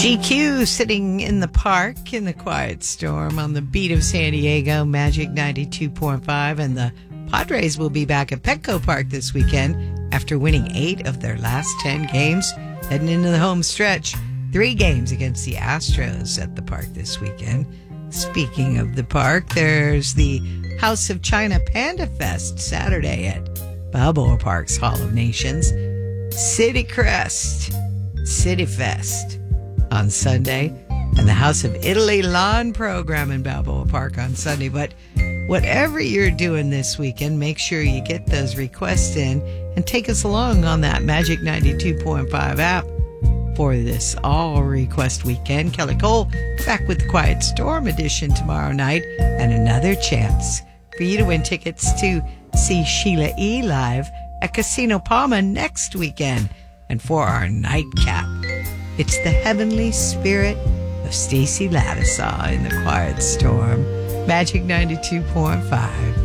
GQ sitting in the park in the quiet storm on the beat of San Diego, Magic 92.5, and the Padres will be back at Petco Park this weekend after winning 8 of their last 10 games, heading into the home stretch. 3 games against the Astros at the park this weekend. Speaking of the park, there's the House of China Panda Fest Saturday at Balboa Park's Hall of Nations. City Crest City Fest on Sunday, and the House of Italy lawn program in Balboa Park on Sunday. But whatever you're doing this weekend, make sure you get those requests in and take us along on that Magic 92.5 app for this all request weekend. Kelly Cole back with the Quiet Storm edition tomorrow night, and another chance for you to win tickets to see Sheila E. live at Casino Palma next weekend. And for our nightcap, it's the Heavenly Spirit of Stacy Lattisaw in the Quiet Storm. Magic 92.5.